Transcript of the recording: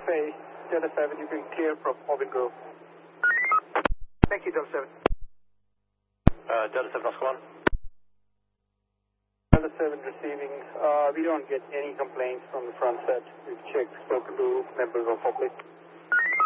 Cafe, Delta 7, you can clear from Orbit Grove. Thank you, Delta 7. Delta 7, Oscar 1. Delta 7 receiving. We don't get any complaints from the front set. We've checked, spoken to members of public.